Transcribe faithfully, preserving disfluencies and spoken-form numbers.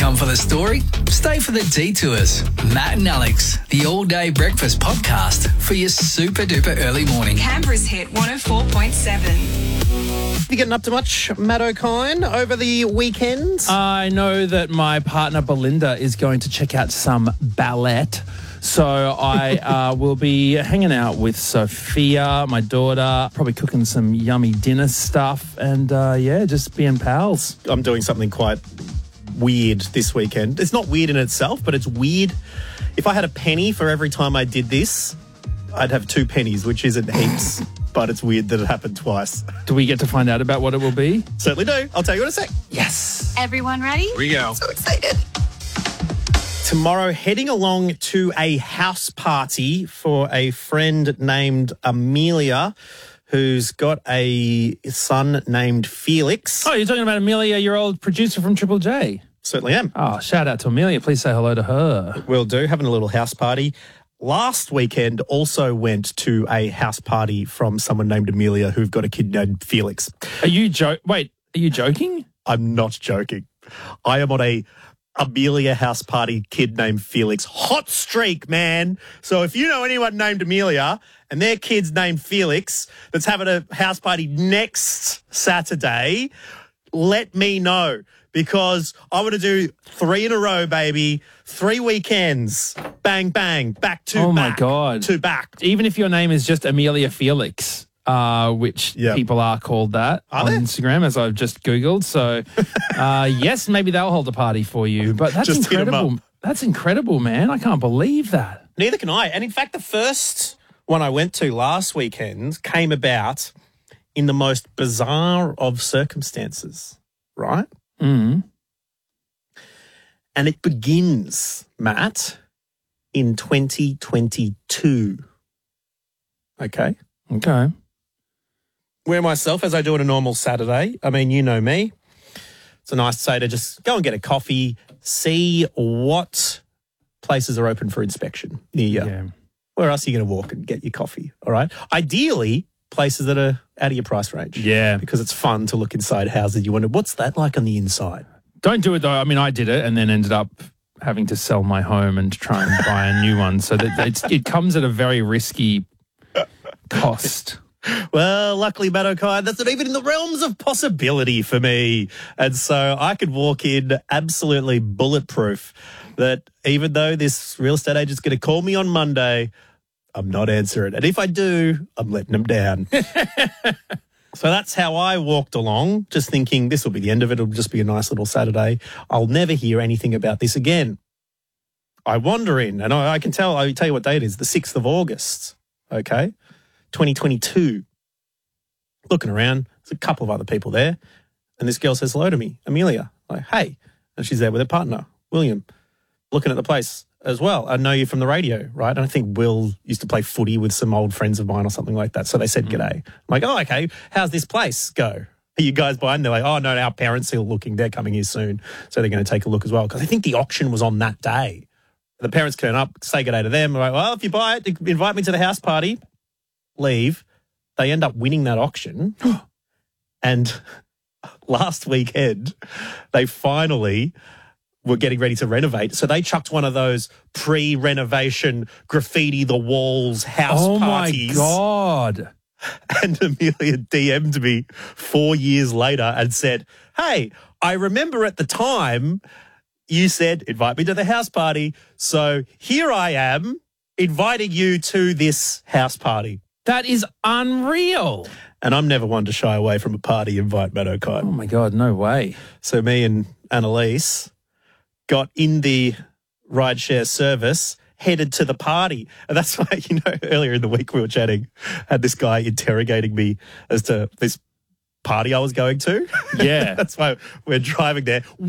Come for the story? Stay for the detours. Matt and Alex, the all-day breakfast podcast for your super-duper early morning. Canberra's hit one oh four point seven. You getting up to much, Matt O'Kine, over the weekend? I know that my partner Belinda is going to check out some ballet. So I uh, will be hanging out with Sophia, my daughter, probably cooking some yummy dinner stuff and, uh, yeah, just being pals. I'm doing something quite weird this weekend. It's not weird in itself, but it's weird. If I had a penny for every time I did this, I'd have two pennies, which isn't heaps, but it's weird that it happened twice. Do we get to find out about what it will be? Certainly do. I'll tell you in a sec. Yes. Everyone ready? Here we go. So excited. Tomorrow, heading along to a house party for a friend named Amelia, who's got a son named Felix. Oh, you're talking about Amelia, your old producer from Triple J? Certainly am. Oh, shout out to Amelia. Please say hello to her. Will do. Having a little house party. Last weekend also went to a house party from someone named Amelia who've got a kid named Felix. Are you jo- Wait, are you joking? I'm not joking. I am on a Amelia house party kid named Felix hot streak, man. So if you know anyone named Amelia and their kid's named Felix that's having a house party next Saturday, let me know because I want to do three in a row, baby. Three weekends. Bang, bang. Back to oh back. my God. To back. Even if your name is just Amelia Felix, uh, which Yep. people are called that Are on they? Instagram, as I've just Googled. So, uh, yes, maybe they'll hold a party for you. But that's Just hit 'em incredible. up. That's incredible, man. I can't believe that. Neither can I. And in fact, the first one I went to last weekend came about in the most bizarre of circumstances, right? Mm. And it begins, Matt, in twenty twenty-two. Okay? Okay. Where myself, as I do on a normal Saturday, I mean, you know me. It's a nice day to just go and get a coffee, see what places are open for inspection near you. Yeah. Where else are you going to walk and get your coffee, all right? Ideally, places that are out of your price range. Yeah. Because it's fun to look inside houses. You wonder, what's that like on the inside? Don't do it, though. I mean, I did it and then ended up having to sell my home and try and buy a new one. So that it's, it comes at a very risky cost. Well, luckily, Matt O'Kine, that's not even in the realms of possibility for me. And so I could walk in absolutely bulletproof that even though this real estate agent's going to call me on Monday, I'm not answering. And if I do, I'm letting them down. So that's how I walked along, just thinking this will be the end of it. It'll just be a nice little Saturday. I'll never hear anything about this again. I wander in, and I, I can tell, I'll tell you what day it is, the sixth of August, okay, twenty twenty-two. Looking around, there's a couple of other people there, and this girl says hello to me, Amelia, like, hey. And she's there with her partner, William, looking at the place as well. I know you from the radio, right? And I think Will used to play footy with some old friends of mine or something like that. So they said, g'day. I'm like, oh, okay. How's this place go? Are you guys buying? They're like, oh, no, our parents are looking. They're coming here soon. So they're going to take a look as well. Because I think the auction was on that day. The parents turn up, say g'day to them. I'm like, well, if you buy it, invite me to the house party. Leave. They end up winning that auction. And last weekend, they finally were getting ready to renovate. So they chucked one of those pre-renovation graffiti the walls house Oh, parties. my God. And Amelia D M'd me four years later and said, hey, I remember at the time you said, invite me to the house party. So here I am inviting you to this house party. That is unreal. And I'm never one to shy away from a party invite, Matt O'Kine. Oh, my God, no way. So me and Annalise got in the rideshare service, headed to the party. And that's why, you know, earlier in the week we were chatting, had this guy interrogating me as to this party I was going to. Yeah. That's why we're driving there.